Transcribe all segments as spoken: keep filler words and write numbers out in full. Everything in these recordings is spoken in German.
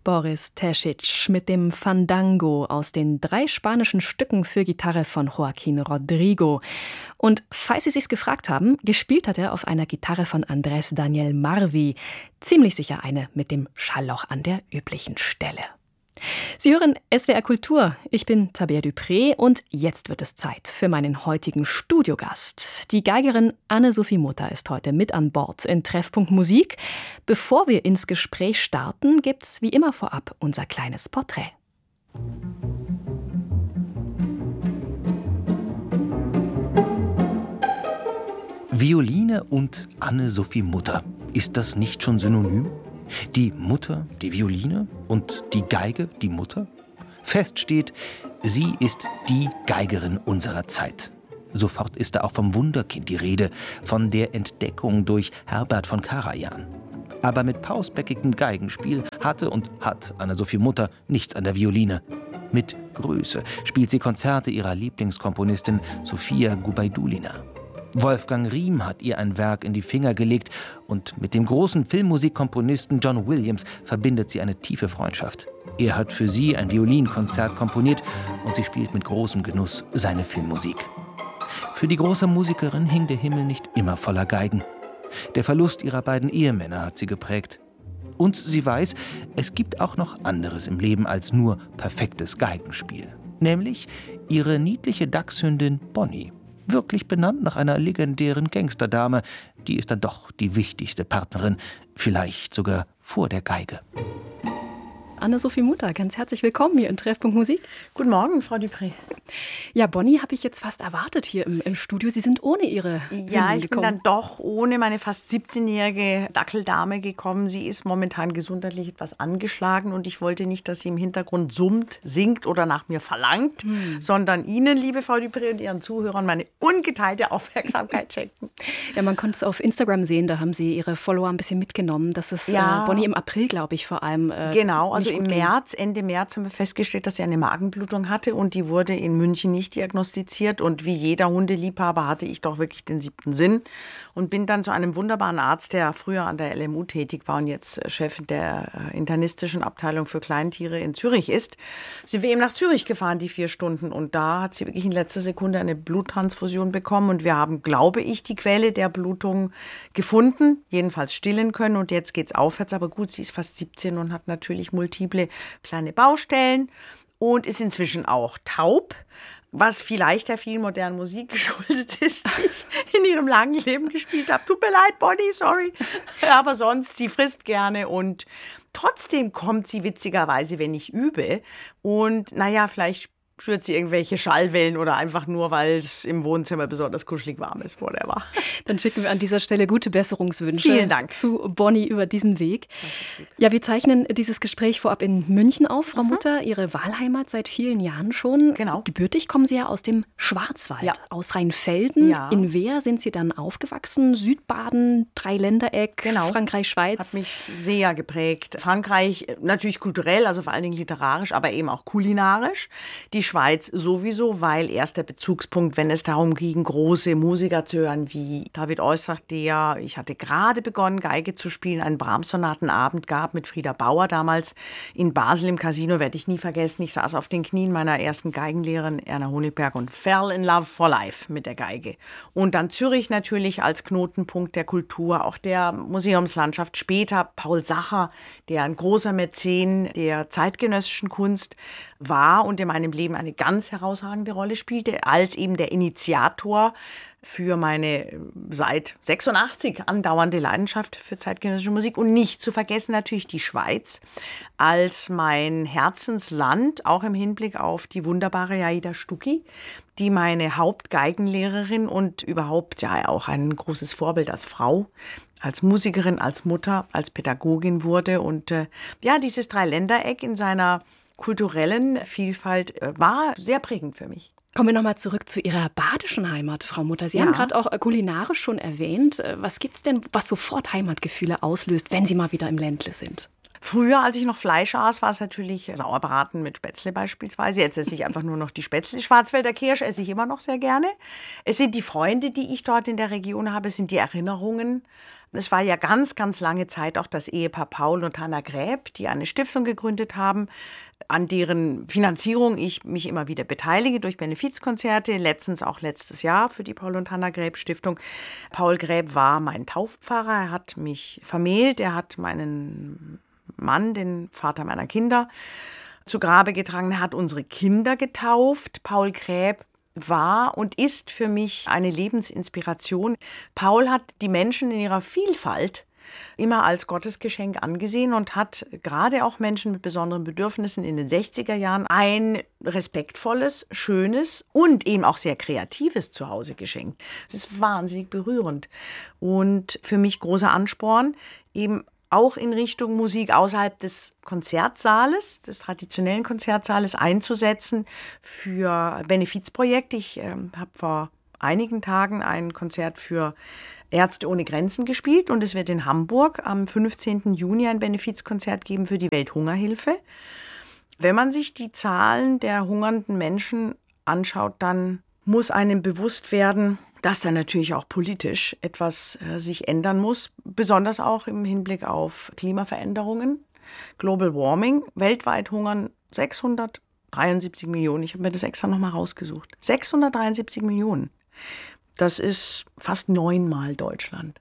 Boris Tešić mit dem Fandango aus den drei spanischen Stücken für Gitarre von Joaquín Rodrigo. Und falls Sie sich gefragt haben, gespielt hat er auf einer Gitarre von Andrés Daniel Marví. Ziemlich sicher eine mit dem Schallloch an der üblichen Stelle. Sie hören S W R Kultur. Ich bin Tabea Dupré und jetzt wird es Zeit für meinen heutigen Studiogast. Die Geigerin Anne-Sophie Mutter ist heute mit an Bord in Treffpunkt Musik. Bevor wir ins Gespräch starten, gibt's wie immer vorab unser kleines Porträt. Violine und Anne-Sophie Mutter. Ist das nicht schon synonym? Die Mutter, die Violine und die Geige, die Mutter? Fest steht, sie ist die Geigerin unserer Zeit. Sofort ist da auch vom Wunderkind die Rede, von der Entdeckung durch Herbert von Karajan. Aber mit pausbäckigem Geigenspiel hatte und hat Anne-Sophie Mutter nichts an der Violine. Mit Größe spielt sie Konzerte ihrer Lieblingskomponistin Sofia Gubaidulina. Wolfgang Riem hat ihr ein Werk in die Finger gelegt und mit dem großen Filmmusikkomponisten John Williams verbindet sie eine tiefe Freundschaft. Er hat für sie ein Violinkonzert komponiert und sie spielt mit großem Genuss seine Filmmusik. Für die große Musikerin hing der Himmel nicht immer voller Geigen. Der Verlust ihrer beiden Ehemänner hat sie geprägt. Und sie weiß, es gibt auch noch anderes im Leben als nur perfektes Geigenspiel. Nämlich ihre niedliche Dachshündin Bonnie. Wirklich benannt nach einer legendären Gangsterdame. Die ist dann doch die wichtigste Partnerin, vielleicht sogar vor der Geige. Anne-Sophie Mutter, ganz herzlich willkommen hier in Treffpunkt Musik. Guten Morgen, Frau Dupré. Ja, Bonnie habe ich jetzt fast erwartet hier im, im Studio. Sie sind ohne Ihre Hündin Ja, ich gekommen. bin dann doch ohne meine fast siebzehnjährige Dackeldame gekommen. Sie ist momentan gesundheitlich etwas angeschlagen und ich wollte nicht, dass sie im Hintergrund summt, singt oder nach mir verlangt, hm. sondern Ihnen, liebe Frau Dupré, und Ihren Zuhörern meine ungeteilte Aufmerksamkeit schenken. Ja, man konnte es auf Instagram sehen, da haben Sie Ihre Follower ein bisschen mitgenommen. Das ist ja. äh, Bonnie im April, glaube ich, vor allem. Äh, genau, also im März, Ende März haben wir festgestellt, dass sie eine Magenblutung hatte und die wurde in München nicht diagnostiziert. Und wie jeder Hundeliebhaber hatte ich doch wirklich den siebten Sinn und bin dann zu einem wunderbaren Arzt, der früher an der L M U tätig war und jetzt Chef der internistischen Abteilung für Kleintiere in Zürich ist, sind wir eben nach Zürich gefahren, die vier Stunden. Und da hat sie wirklich in letzter Sekunde eine Bluttransfusion bekommen und wir haben, glaube ich, die Quelle der Blutung gefunden, jedenfalls stillen können und jetzt geht's aufwärts. Aber gut, sie ist fast siebzehn und hat natürlich multiple kleine Baustellen und ist inzwischen auch taub, was vielleicht der vielen modernen Musik geschuldet ist, die ich in ihrem langen Leben gespielt habe. Tut mir leid, Bonnie, sorry. Aber sonst, sie frisst gerne und trotzdem kommt sie witzigerweise, wenn ich übe. Und naja, vielleicht spürt sie irgendwelche Schallwellen oder einfach nur, weil es im Wohnzimmer besonders kuschelig warm ist, whatever. Dann schicken wir an dieser Stelle gute Besserungswünsche Vielen Dank. zu Bonnie über diesen Weg. Ja, wir zeichnen dieses Gespräch vorab in München auf, Frau mhm. Mutter, Ihre Wahlheimat seit vielen Jahren schon. Genau. Gebürtig kommen Sie ja aus dem Schwarzwald, ja. aus Rheinfelden. Ja. In Wehr sind Sie dann aufgewachsen, Südbaden, Dreiländereck, genau. Frankreich, Schweiz. Hat mich sehr geprägt. Frankreich natürlich kulturell, also vor allen Dingen literarisch, aber eben auch kulinarisch. Die Schweiz sowieso, weil erst der Bezugspunkt, wenn es darum ging, große Musiker zu hören, wie David Oistrakh, der, ich hatte gerade begonnen, Geige zu spielen, einen Brahms-Sonatenabend gab mit Frieda Bauer damals in Basel im Casino, werde ich nie vergessen. Ich saß auf den Knien meiner ersten Geigenlehrerin Erna Honigberg und fell in love for life mit der Geige. Und dann Zürich natürlich als Knotenpunkt der Kultur, auch der Museumslandschaft. Später Paul Sacher, der ein großer Mäzen der zeitgenössischen Kunst war und in meinem Leben eine ganz herausragende Rolle spielte, als eben der Initiator für meine seit sechsundachtzig andauernde Leidenschaft für zeitgenössische Musik. Und nicht zu vergessen natürlich die Schweiz als mein Herzensland, auch im Hinblick auf die wunderbare Aida Stucki, die meine Hauptgeigenlehrerin und überhaupt ja auch ein großes Vorbild als Frau, als Musikerin, als Mutter, als Pädagogin wurde. Und äh, ja, dieses Dreiländereck in seiner kulturellen Vielfalt äh, war sehr prägend für mich. Kommen wir nochmal zurück zu Ihrer badischen Heimat, Frau Mutter. Sie Ja. haben gerade auch kulinarisch schon erwähnt. Was gibt es denn, was sofort Heimatgefühle auslöst, wenn Sie mal wieder im Ländle sind? Früher, als ich noch Fleisch aß, war es natürlich Sauerbraten mit Spätzle beispielsweise. Jetzt esse ich einfach nur noch die Spätzle. Schwarzwälder Kirsch esse ich immer noch sehr gerne. Es sind die Freunde, die ich dort in der Region habe, es sind die Erinnerungen. Es war ja ganz, ganz lange Zeit auch das Ehepaar Paul und Hanna Gräb, die eine Stiftung gegründet haben, an deren Finanzierung ich mich immer wieder beteilige durch Benefizkonzerte, letztens auch letztes Jahr für die Paul und Hanna Gräb Stiftung. Paul Gräb war mein Taufpfarrer, er hat mich vermählt, er hat meinen Mann, den Vater meiner Kinder, zu Grabe getragen, er hat unsere Kinder getauft. Paul Gräb war und ist für mich eine Lebensinspiration. Paul hat die Menschen in ihrer Vielfalt immer als Gottesgeschenk angesehen und hat gerade auch Menschen mit besonderen Bedürfnissen in den sechziger Jahren ein respektvolles, schönes und eben auch sehr kreatives Zuhause geschenkt. Es ist wahnsinnig berührend und für mich großer Ansporn, eben auch in Richtung Musik außerhalb des Konzertsaales, des traditionellen Konzertsaales einzusetzen für Benefizprojekte. Ich äh, habe vor einigen Tagen ein Konzert für Ärzte ohne Grenzen gespielt und es wird in Hamburg am fünfzehnten Juni ein Benefizkonzert geben für die Welthungerhilfe. Wenn man sich die Zahlen der hungernden Menschen anschaut, dann muss einem bewusst werden, dass da natürlich auch politisch etwas äh, sich ändern muss, besonders auch im Hinblick auf Klimaveränderungen. Global Warming, weltweit hungern sechshundertdreiundsiebzig Millionen. Ich habe mir das extra nochmal rausgesucht. sechshundertdreiundsiebzig Millionen. Das ist fast neunmal Deutschland.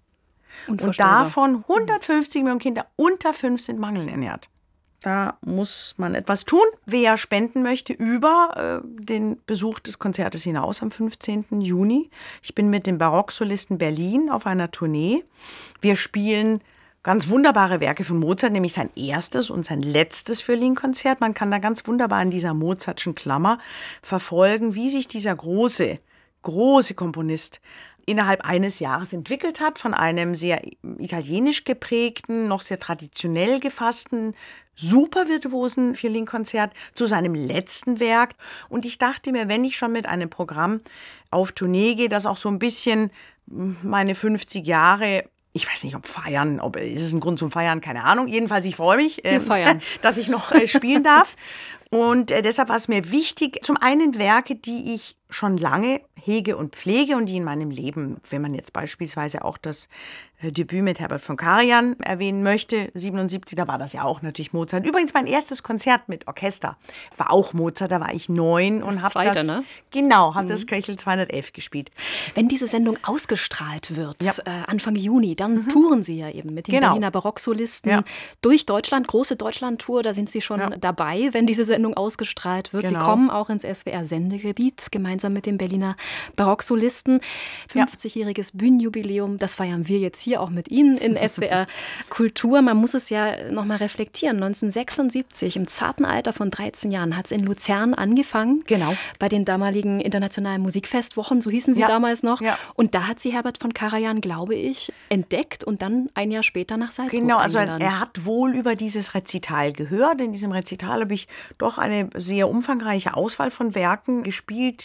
Und davon hundertfünfzig Millionen Kinder unter fünf sind mangelernährt. Da muss man etwas tun. Wer spenden möchte über äh, den Besuch des Konzertes hinaus am fünfzehnten Juni. Ich bin mit dem Barocksolisten Berlin auf einer Tournee. Wir spielen ganz wunderbare Werke von Mozart, nämlich sein erstes und sein letztes Violinkonzert. Man kann da ganz wunderbar in dieser Mozartschen Klammer verfolgen, wie sich dieser große, große Komponist innerhalb eines Jahres entwickelt hat, von einem sehr italienisch geprägten, noch sehr traditionell gefassten, super virtuosen Violinkonzert zu seinem letzten Werk. Und ich dachte mir, wenn ich schon mit einem Programm auf Tournee gehe, das auch so ein bisschen meine fünfzig Jahre, ich weiß nicht, ob feiern, ob ist es ein Grund zum Feiern, keine Ahnung. Jedenfalls, ich freue mich, äh, dass ich noch äh, spielen darf. Und äh, deshalb war es mir wichtig, zum einen Werke, die ich schon lange hege und pflege und die in meinem Leben, wenn man jetzt beispielsweise auch das äh, Debüt mit Herbert von Karajan erwähnen möchte, siebenundsiebzig, da war das ja auch natürlich Mozart. Übrigens mein erstes Konzert mit Orchester war auch Mozart, da war ich neun und habe das, ne? genau, habe mhm. das Köchel zweihundertelf gespielt. Wenn diese Sendung ausgestrahlt wird, ja. äh, Anfang Juni, dann Mhm. touren Sie ja eben mit den Genau. Berliner Barocksolisten Ja. durch Deutschland, große Deutschland-Tour, da sind Sie schon Ja. dabei, wenn diese Sendung ausgestrahlt wird. Genau. Sie kommen auch ins S W R-Sendegebiet, gemeinsam mit den Berliner Barocksolisten. fünfzigjähriges Bühnenjubiläum, das feiern wir jetzt hier auch mit Ihnen in S W R Kultur. Man muss es ja nochmal reflektieren. neunzehnhundertsechsundsiebzig, im zarten Alter von dreizehn Jahren, hat es in Luzern angefangen. Genau. Bei den damaligen internationalen Musikfestwochen, so hießen sie Ja. damals noch. Ja. Und da hat sie Herbert von Karajan, glaube ich, entdeckt und dann ein Jahr später nach Salzburg Genau, also eingeladen. er hat wohl über dieses Rezital gehört. In diesem Rezital habe ich doch eine sehr umfangreiche Auswahl von Werken gespielt.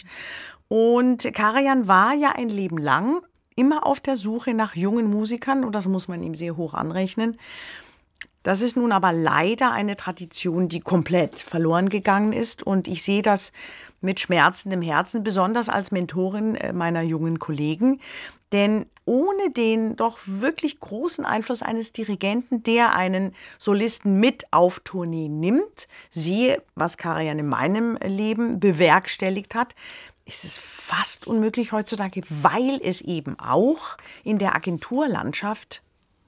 Und Karajan war ja ein Leben lang immer auf der Suche nach jungen Musikern und das muss man ihm sehr hoch anrechnen. Das ist nun aber leider eine Tradition, die komplett verloren gegangen ist und ich sehe das mit schmerzendem Herzen, besonders als Mentorin meiner jungen Kollegen. Denn ohne den doch wirklich großen Einfluss eines Dirigenten, der einen Solisten mit auf Tournee nimmt, siehe, was Karajan in meinem Leben bewerkstelligt hat, ist es fast unmöglich heutzutage, weil es eben auch in der Agenturlandschaft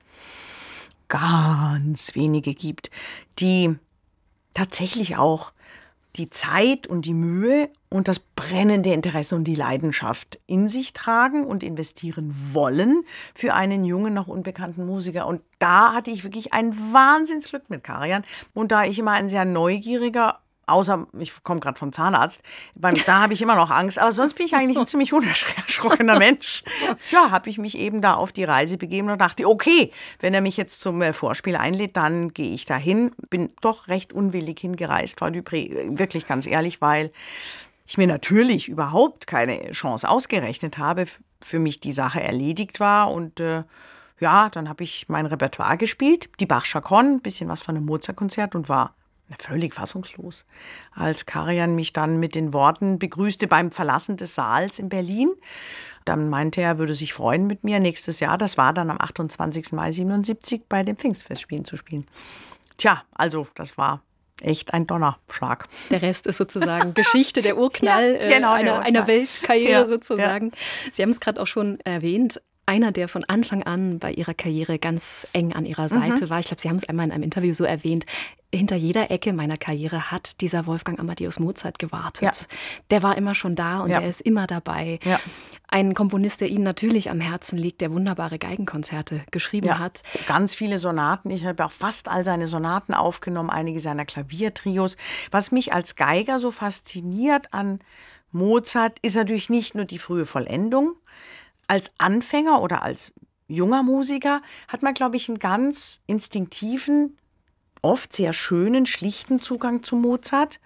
ganz wenige gibt, die tatsächlich auch die Zeit und die Mühe und das brennende Interesse und die Leidenschaft in sich tragen und investieren wollen für einen jungen, noch unbekannten Musiker. Und da hatte ich wirklich ein Wahnsinnsglück mit Karajan. Und da ich immer ein sehr neugieriger, außer ich komme gerade vom Zahnarzt, beim, da habe ich immer noch Angst, aber sonst bin ich eigentlich ein ziemlich unerschrockener Mensch. Ja, habe ich mich eben da auf die Reise begeben und dachte, okay, wenn er mich jetzt zum Vorspiel einlädt, dann gehe ich dahin. Bin doch recht unwillig hingereist, war wirklich ganz ehrlich, weil ich mir natürlich überhaupt keine Chance ausgerechnet habe, für mich die Sache erledigt war und äh, ja, dann habe ich mein Repertoire gespielt, die Bach Chaconne, ein bisschen was von einem Mozart-Konzert und war völlig fassungslos, als Karajan mich dann mit den Worten begrüßte beim Verlassen des Saals in Berlin. Dann meinte er, er würde sich freuen, mit mir nächstes Jahr, das war dann am achtundzwanzigsten Mai siebenundsiebzig, bei den Pfingstfestspielen zu spielen. Tja, also das war echt ein Donnerschlag. Der Rest ist sozusagen Geschichte, der Urknall, ja, genau, äh, einer, der Urknall. einer Weltkarriere ja, sozusagen. Ja. Sie haben es gerade auch schon erwähnt. Einer, der von Anfang an bei Ihrer Karriere ganz eng an Ihrer Seite mhm. war. Ich glaube, Sie haben es einmal in einem Interview so erwähnt. Hinter jeder Ecke meiner Karriere hat dieser Wolfgang Amadeus Mozart gewartet. Ja. Der war immer schon da und ja. der ist immer dabei. Ja. Ein Komponist, der Ihnen natürlich am Herzen liegt, der wunderbare Geigenkonzerte geschrieben ja. hat. Ganz viele Sonaten. Ich habe auch fast all seine Sonaten aufgenommen, einige seiner Klaviertrios. Was mich als Geiger so fasziniert an Mozart, ist natürlich nicht nur die frühe Vollendung. Als Anfänger oder als junger Musiker hat man, glaube ich, einen ganz instinktiven, oft sehr schönen, schlichten Zugang zu Mozart.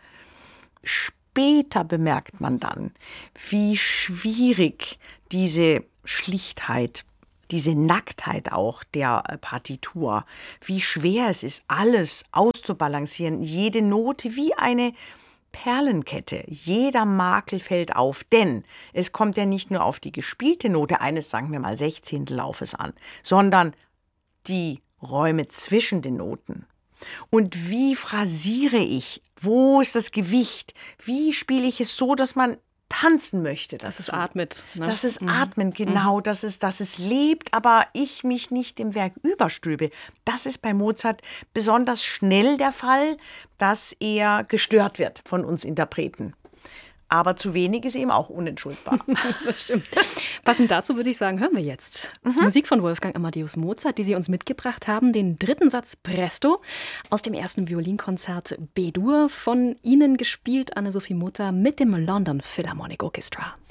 Später bemerkt man dann, wie schwierig diese Schlichtheit, diese Nacktheit auch der Partitur, wie schwer es ist, alles auszubalancieren, jede Note wie eine Perlenkette. Jeder Makel fällt auf, denn es kommt ja nicht nur auf die gespielte Note eines, sagen wir mal, Sechzehntellaufes an, sondern die Räume zwischen den Noten. Und wie phrasiere ich? Wo ist das Gewicht? Wie spiele ich es so, dass man tanzen möchte? Dass es atmet. Ne? Dass es mhm. atmet, genau, mhm. dass es, dass es lebt, aber ich mich nicht im Werk überstülpe. Das ist bei Mozart besonders schnell der Fall, dass er gestört wird von uns Interpreten. Aber zu wenig ist eben auch unentschuldbar. Das stimmt. Passend dazu würde ich sagen, hören wir jetzt mhm. Musik von Wolfgang Amadeus Mozart, die Sie uns mitgebracht haben. Den dritten Satz Presto aus dem ersten Violinkonzert B-Dur, von Ihnen gespielt, Anne-Sophie Mutter, mit dem London Philharmonic Orchestra.